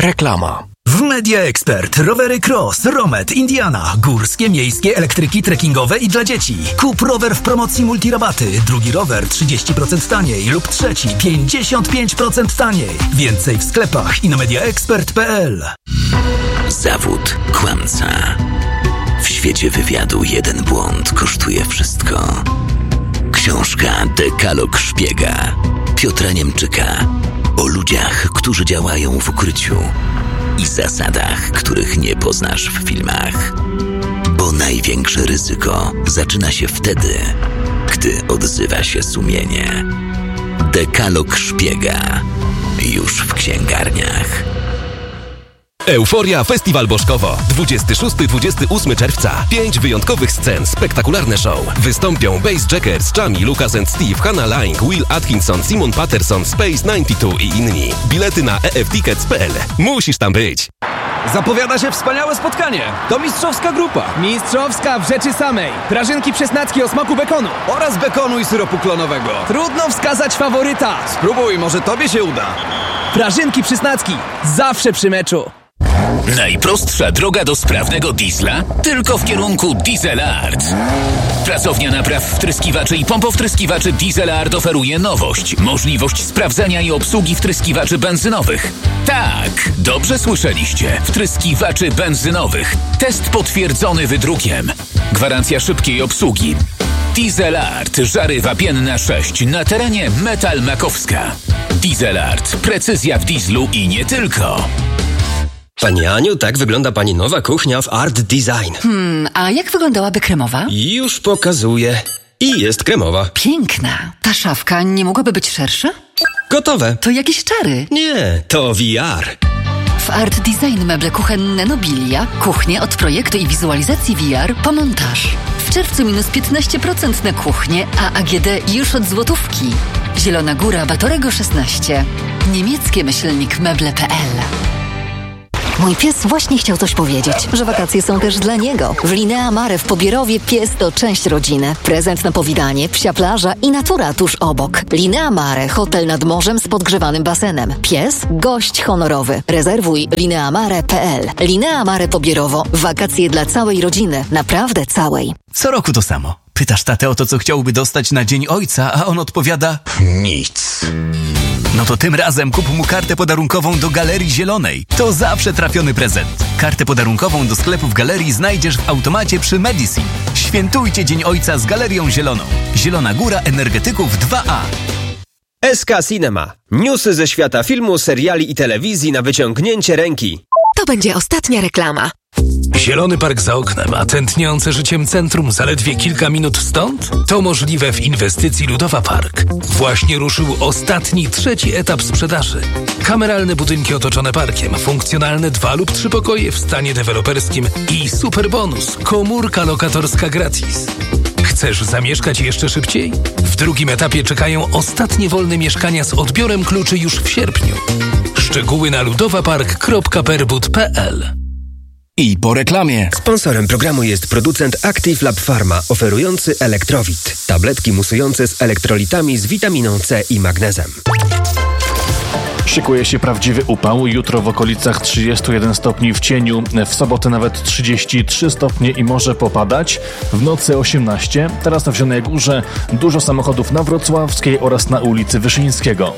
Reklama. W Media Expert rowery Cross, Romet, Indiana, górskie, miejskie, elektryki, trekkingowe i dla dzieci. Kup rower w promocji multirabaty, drugi rower 30% taniej lub trzeci 55% taniej. Więcej w sklepach i na mediaexpert.pl. Zawód kłamca. W świecie wywiadu jeden błąd kosztuje wszystko. Książka Dekalog szpiega Piotra Niemczyka o ludziach, którzy działają w ukryciu i zasadach, których nie poznasz w filmach. Bo największe ryzyko zaczyna się wtedy, gdy odzywa się sumienie. Dekalog szpiega. Już w księgarniach. Euforia Festiwal Bożkowo. 26-28 czerwca. 5 wyjątkowych scen, spektakularne show. Wystąpią Bass Jackers, Chami, Lucas and Steve, Hannah Lang, Will Atkinson, Simon Patterson, Space 92 i inni. Bilety na eftickets.pl. Musisz tam być. Zapowiada się wspaniałe spotkanie. To mistrzowska grupa. Mistrzowska w rzeczy samej. Prażynki przesnacki o smaku bekonu. Oraz bekonu i syropu klonowego. Trudno wskazać faworyta. Spróbuj, może tobie się uda. Prażynki przysnacki. Zawsze przy meczu. Najprostsza droga do sprawnego diesla? Tylko w kierunku Dieselart. Pracownia napraw wtryskiwaczy i pompowtryskiwaczy Dieselart oferuje nowość. Możliwość sprawdzania i obsługi wtryskiwaczy benzynowych. Tak, dobrze słyszeliście. Wtryskiwaczy benzynowych. Test potwierdzony wydrukiem. Gwarancja szybkiej obsługi. Dieselart, żarywa pienna 6 na terenie Metal Makowska. Dieselart, precyzja w dieslu i nie tylko. Pani Aniu, tak wygląda pani nowa kuchnia w Art Design. A jak wyglądałaby kremowa? Już pokazuję. I jest kremowa. Piękna. Ta szafka nie mogłaby być szersza? Gotowe. To jakieś czary. Nie, to VR. W Art Design meble kuchenne Nobilia. Kuchnie od projektu i wizualizacji VR po montaż. W czerwcu minus 15% na kuchnię, a AGD już od złotówki. Zielona Góra, Batorego 16. Niemieckie myślnik meble.pl. Mój pies właśnie chciał coś powiedzieć, że wakacje są też dla niego. W Linea Mare w Pobierowie pies to część rodziny. Prezent na powitanie, psia plaża i natura tuż obok. Linea Mare, hotel nad morzem z podgrzewanym basenem. Pies, gość honorowy. Rezerwuj lineamare.pl. Linea Mare Pobierowo. Wakacje dla całej rodziny. Naprawdę całej. Co roku to samo. Pytasz tatę o to, co chciałby dostać na Dzień Ojca, a on odpowiada... Nic. No to tym razem kup mu kartę podarunkową do Galerii Zielonej. To zawsze trafiony prezent. Kartę podarunkową do sklepów Galerii znajdziesz w automacie przy Medicine. Świętujcie Dzień Ojca z Galerią Zieloną. Zielona Góra Energetyków 2A. SK Cinema. Newsy ze świata filmu, seriali i telewizji na wyciągnięcie ręki. To będzie ostatnia reklama. Zielony park za oknem, a tętniące życiem centrum zaledwie kilka minut stąd? To możliwe w inwestycji Ludowa Park. Właśnie ruszył ostatni, trzeci etap sprzedaży. Kameralne budynki otoczone parkiem, funkcjonalne 2 lub 3 pokoje w stanie deweloperskim i super bonus, komórka lokatorska gratis. Chcesz zamieszkać jeszcze szybciej? W drugim etapie czekają ostatnie wolne mieszkania z odbiorem kluczy już w sierpniu. Szczegóły na ludowapark.perbud.pl. I po reklamie. Sponsorem programu jest producent Active Lab Pharma, oferujący Elektrowit. Tabletki musujące z elektrolitami z witaminą C i magnezem. Szykuje się prawdziwy upał. Jutro w okolicach 31 stopni w cieniu, w sobotę nawet 33 stopnie i może popadać. W nocy 18. Teraz na Zielonej Górze dużo samochodów na Wrocławskiej oraz na ulicy Wyszyńskiego.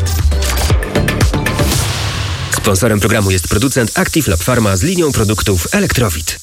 Sponsorem programu jest producent Active Lab Pharma z linią produktów Elektrowit.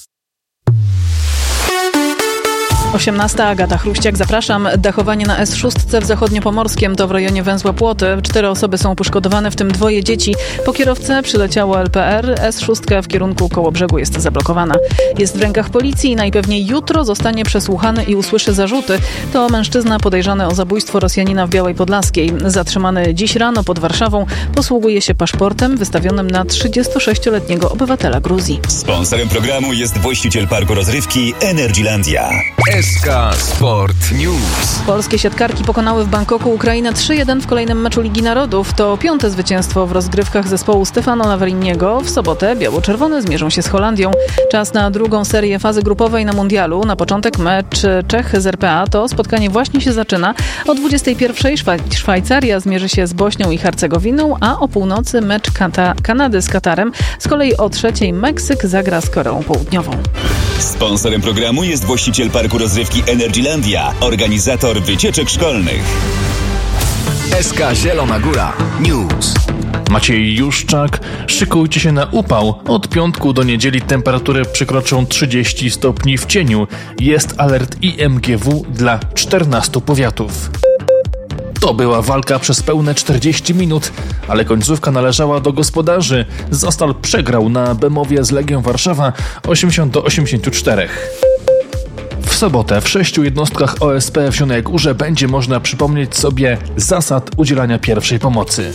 18. Agata Chruściak, zapraszam. Dachowanie na S6 w Zachodniopomorskiem, to w rejonie węzła Płoty. 4 osoby są poszkodowane, w tym 2 dzieci. Po kierowcę przyleciało LPR. S6 w kierunku Kołobrzegu jest zablokowana. Jest w rękach policji i najpewniej jutro zostanie przesłuchany i usłyszy zarzuty. To mężczyzna podejrzany o zabójstwo Rosjanina w Białej Podlaskiej. Zatrzymany dziś rano pod Warszawą, posługuje się paszportem wystawionym na 36-letniego obywatela Gruzji. Sponsorem programu jest właściciel parku rozrywki Energylandia. SK Sport News. Polskie siatkarki pokonały w Bangkoku Ukrainę 3-1 w kolejnym meczu Ligi Narodów. To 5. zwycięstwo w rozgrywkach zespołu Stefano Laveriniego. W sobotę biało-czerwone zmierzą się z Holandią. Czas na drugą serię fazy grupowej na mundialu. Na początek mecz Czech z RPA. To spotkanie właśnie się zaczyna. O 21:00 Szwajcaria zmierzy się z Bośnią i Hercegowiną, a o północy mecz Kanady z Katarem. Z kolei o 3:00 Meksyk zagra z Koreą Południową. Sponsorem programu jest właściciel parku rozrywki Energylandia, organizator wycieczek szkolnych. SK Zielona Góra News. Maciej Juszczak, szykujcie się na upał. Od piątku do niedzieli temperatury przekroczą 30 stopni w cieniu. Jest alert IMGW dla 14 powiatów. To była walka przez pełne 40 minut, ale końcówka należała do gospodarzy. Zostal przegrał na Bemowie z Legią Warszawa 80-84. W sobotę w 6 jednostkach OSP w Zielonej Górze będzie można przypomnieć sobie zasad udzielania pierwszej pomocy.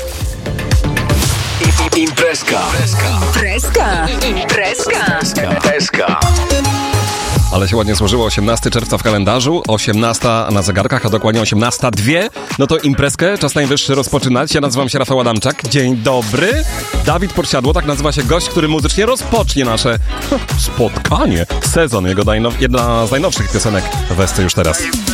Imprezka. Ale się ładnie złożyło, 18 czerwca w kalendarzu, 18 na zegarkach, a dokładnie 18:02. No to imprezkę, czas najwyższy rozpoczynać. Ja nazywam się Rafał Adamczak. Dzień dobry. Dawid Podsiadło, tak nazywa się gość, który muzycznie rozpocznie nasze spotkanie. Sezon, jedna z najnowszych piosenek w SC już teraz.